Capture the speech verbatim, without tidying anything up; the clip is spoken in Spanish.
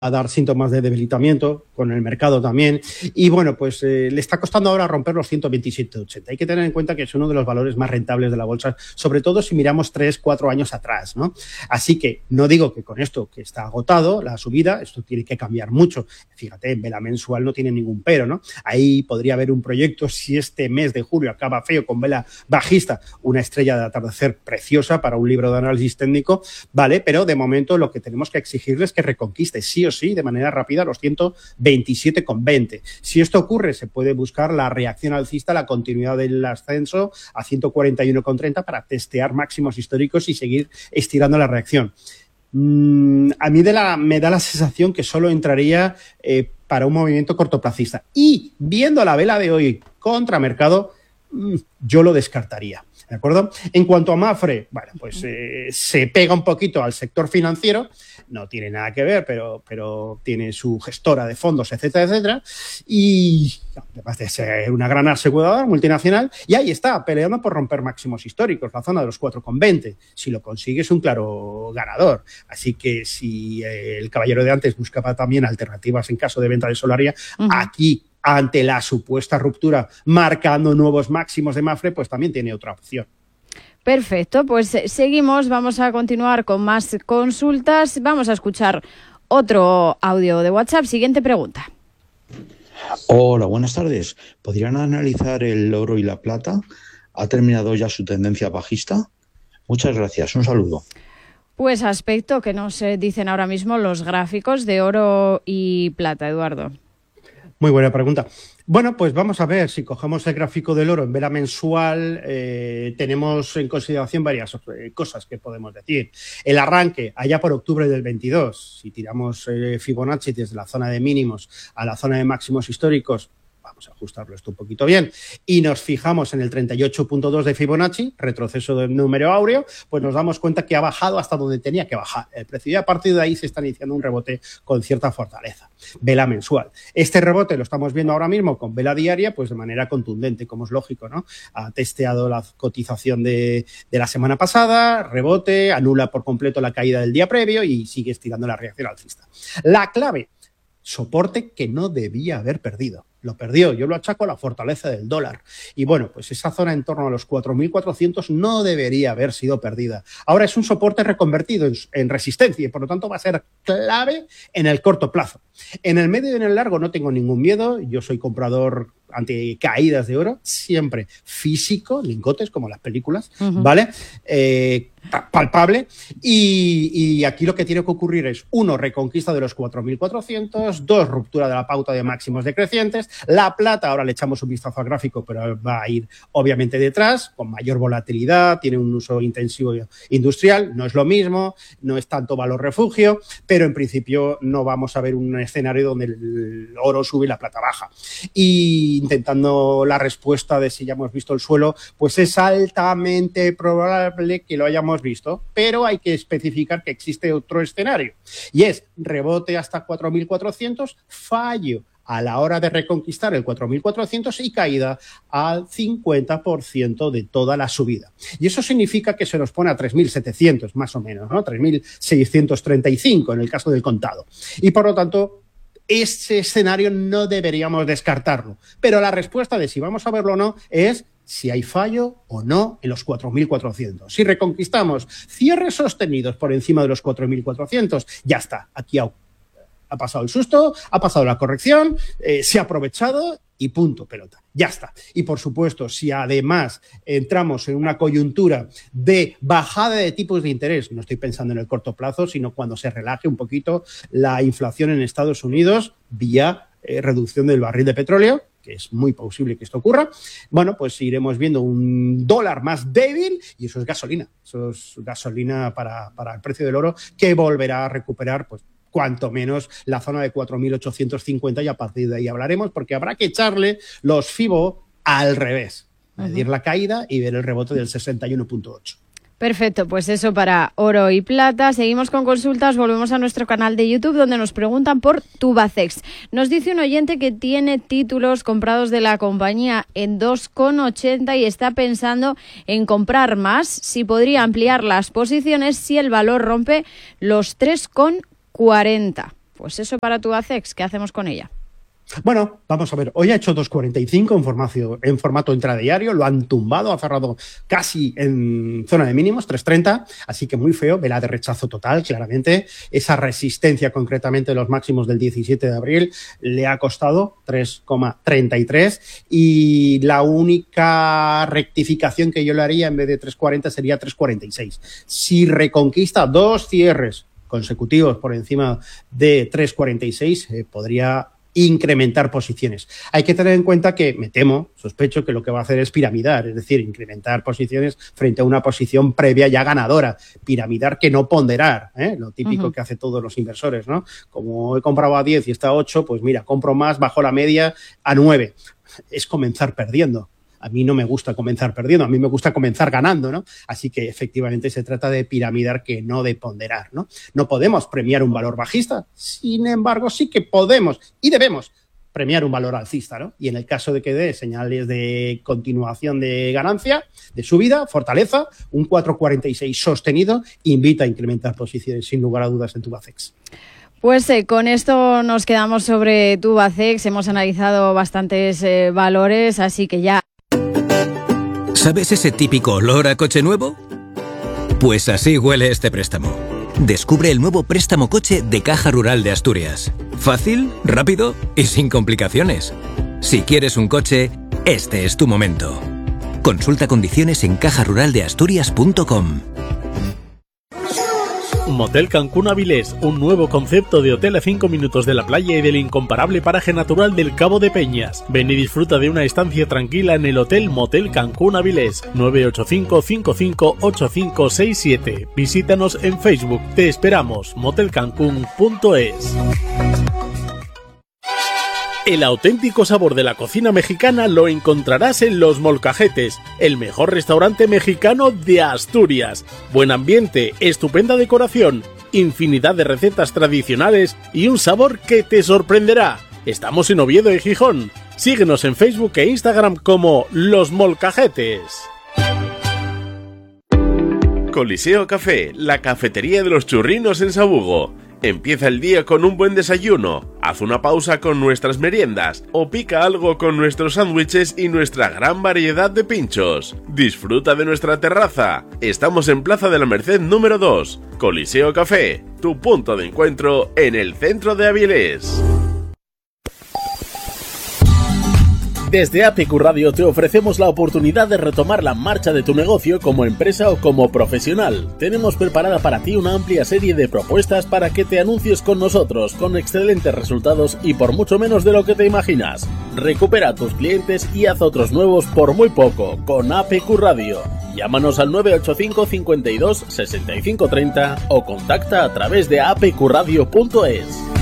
a dar síntomas de debilitamiento con el mercado también. Y bueno, pues eh, le está costando ahora romper los ciento veintisiete ochenta. Hay que tener en cuenta que es uno de los valores más rentables de la bolsa, sobre todo si miramos tres, cuatro años atrás, ¿no? Así que no digo que con esto que está agotado la subida, esto tiene que cambiar mucho. Fíjate, en vela mensual no tiene ningún pero, ¿no? Ahí podría haber un proyecto, si este mes de julio acaba feo con vela bajista, una estrella de atardecer preciosa para un libro de análisis técnico, ¿vale? Pero de momento lo que tenemos que exigirles es que reconquiste sí o sí de manera rápida los ciento veintisiete coma veinte. Si esto ocurre, se puede buscar la reacción alcista, la continuidad del ascenso a ciento cuarenta y uno coma treinta para testear máximos históricos y seguir estirando la reacción. Mm, a mí de la, me da la sensación que solo entraría eh, para un movimiento cortoplacista. Y viendo la vela de hoy contra mercado, mm, yo lo descartaría. ¿De acuerdo? En cuanto a Mapfre, bueno, pues eh, se pega un poquito al sector financiero, no tiene nada que ver, pero, pero tiene su gestora de fondos, etcétera, etcétera, y además de ser una gran aseguradora multinacional, y ahí está, peleando por romper máximos históricos, la zona de los cuatro coma veinte. Si lo consigue es un claro ganador. Así que si eh, el caballero de antes buscaba también alternativas en caso de venta de Solaria, uh-huh. aquí ante la supuesta ruptura marcando nuevos máximos de Mapfre, pues también tiene otra opción. Perfecto, pues seguimos, vamos a continuar con más consultas. Vamos a escuchar otro audio de WhatsApp. Siguiente pregunta. Hola, buenas tardes. ¿Podrían analizar el oro y la plata? ¿Ha terminado ya su tendencia bajista? Muchas gracias, un saludo. Pues aspecto que nos dicen ahora mismo los gráficos de oro y plata, Eduardo. Muy buena pregunta. Bueno, pues vamos a ver, si cogemos el gráfico del oro en vela mensual, eh, tenemos en consideración varias eh, cosas que podemos decir. El arranque, allá por octubre del veintidós, si tiramos eh, Fibonacci desde la zona de mínimos a la zona de máximos históricos, vamos a ajustarlo esto un poquito bien, y nos fijamos en el treinta y ocho punto dos de Fibonacci, retroceso del número áureo, pues nos damos cuenta que ha bajado hasta donde tenía que bajar el precio y a partir de ahí se está iniciando un rebote con cierta fortaleza. Vela mensual. Este rebote lo estamos viendo ahora mismo con vela diaria, pues de manera contundente, como es lógico, ¿no? Ha testeado la cotización de, de la semana pasada, rebote, anula por completo la caída del día previo y sigue estirando la reacción alcista. La clave, soporte que no debía haber perdido. Lo perdió, yo lo achaco a la fortaleza del dólar. Y bueno, pues esa zona en torno a los cuatro mil cuatrocientos no debería haber sido perdida. Ahora es un soporte reconvertido en, en resistencia y por lo tanto va a ser clave en el corto plazo. En el medio y en el largo no tengo ningún miedo, yo soy comprador ante caídas de oro, siempre físico, lingotes como las películas, uh-huh. ¿vale? Eh, palpable. Y, y aquí lo que tiene que ocurrir es, uno, reconquista de los cuatro mil cuatrocientos, dos, ruptura de la pauta de máximos decrecientes. La plata, ahora le echamos un vistazo al gráfico, pero va a ir obviamente detrás, con mayor volatilidad, tiene un uso intensivo industrial, no es lo mismo, no es tanto valor refugio, pero en principio no vamos a ver un escenario donde el oro sube y la plata baja. Y intentando la respuesta de si ya hemos visto el suelo, pues es altamente probable que lo hayamos visto, pero hay que especificar que existe otro escenario, y es rebote hasta cuatro mil cuatrocientos, fallo a la hora de reconquistar el cuatro mil cuatrocientos y caída al cincuenta por ciento de toda la subida. Y eso significa que se nos pone a tres mil setecientos, más o menos, ¿no? tres mil seiscientos treinta y cinco en el caso del contado. Y por lo tanto, ese escenario no deberíamos descartarlo. Pero la respuesta de si vamos a verlo o no es si hay fallo o no en los cuatro mil cuatrocientos. Si reconquistamos cierres sostenidos por encima de los cuatro mil cuatrocientos, ya está. Aquí ha, ha pasado el susto, ha pasado la corrección, eh, se ha aprovechado y punto, pelota. Ya está. Y por supuesto, si además entramos en una coyuntura de bajada de tipos de interés, no estoy pensando en el corto plazo, sino cuando se relaje un poquito la inflación en Estados Unidos vía eh, reducción del barril de petróleo, que es muy posible que esto ocurra, bueno, pues iremos viendo un dólar más débil y eso es gasolina. Eso es gasolina para, para el precio del oro que volverá a recuperar, pues, cuanto menos la zona de cuatro mil ochocientos cincuenta y a partir de ahí hablaremos porque habrá que echarle los FIBO al revés, uh-huh. medir la caída y ver el rebote del sesenta y uno punto ocho. Perfecto, pues eso para oro y plata. Seguimos con consultas, volvemos a nuestro canal de YouTube donde nos preguntan por Tubacex. Nos dice un oyente que tiene títulos comprados de la compañía en dos coma ochenta y está pensando en comprar más, si podría ampliar las posiciones si el valor rompe los tres coma cuarenta. Pues eso para Tubacex, ¿qué hacemos con ella? Bueno, vamos a ver, hoy ha hecho dos cuarenta y cinco en, formacio, en formato intradiario, lo han tumbado, ha cerrado casi en zona de mínimos, tres treinta, así que muy feo, vela de rechazo total, claramente. Esa resistencia concretamente de los máximos del diecisiete de abril le ha costado tres coma treinta y tres y la única rectificación que yo le haría en vez de tres cuarenta sería tres cuarenta y seis. Si reconquista dos cierres consecutivos por encima de tres cuarenta y seis, eh, podría incrementar posiciones. Hay que tener en cuenta que, me temo, sospecho que lo que va a hacer es piramidar, es decir, incrementar posiciones frente a una posición previa ya ganadora. Piramidar que no ponderar, ¿eh? Lo típico uh-huh. que hace todos los inversores, ¿no? Como he comprado a diez y está a ocho, pues mira, compro más, bajo la media a nueve. Es comenzar perdiendo. A mí no me gusta comenzar perdiendo, a mí me gusta comenzar ganando, ¿no? Así que efectivamente se trata de piramidar que no de ponderar, ¿no? No podemos premiar un valor bajista, sin embargo sí que podemos y debemos premiar un valor alcista, ¿no? Y en el caso de que dé señales de continuación de ganancia, de subida, fortaleza, un cuatro cuarenta y seis sostenido invita a incrementar posiciones sin lugar a dudas en Tubacex. Pues eh, con esto nos quedamos sobre Tubacex, hemos analizado bastantes eh, valores, así que ya... ¿Sabes ese típico olor a coche nuevo? Pues así huele este préstamo. Descubre el nuevo préstamo coche de Caja Rural de Asturias. Fácil, rápido y sin complicaciones. Si quieres un coche, este es tu momento. Consulta condiciones en caja rural de asturias punto com. Motel Cancún Avilés, un nuevo concepto de hotel a cinco minutos de la playa y del incomparable paraje natural del Cabo de Peñas. Ven y disfruta de una estancia tranquila en el Hotel Motel Cancún Avilés, nueve ocho cinco, cinco cinco ocho cinco seis siete. Visítanos en Facebook. Te esperamos. motel cancún punto es. El auténtico sabor de la cocina mexicana lo encontrarás en Los Molcajetes, el mejor restaurante mexicano de Asturias. Buen ambiente, estupenda decoración, infinidad de recetas tradicionales y un sabor que te sorprenderá. Estamos en Oviedo y Gijón. Síguenos en Facebook e Instagram como Los Molcajetes. Coliseo Café, la cafetería de los churrinos en Sabugo. Empieza el día con un buen desayuno, haz una pausa con nuestras meriendas o pica algo con nuestros sándwiches y nuestra gran variedad de pinchos. Disfruta de nuestra terraza. Estamos en Plaza de la Merced número dos. Coliseo Café, tu punto de encuentro en el centro de Avilés. Desde A P Q Radio te ofrecemos la oportunidad de retomar la marcha de tu negocio como empresa o como profesional. Tenemos preparada para ti una amplia serie de propuestas para que te anuncies con nosotros, con excelentes resultados y por mucho menos de lo que te imaginas. Recupera a tus clientes y haz otros nuevos por muy poco con A P Q Radio. Llámanos al nueve ocho cinco, cincuenta y dos, sesenta y cinco treinta o contacta a través de a p q radio punto es.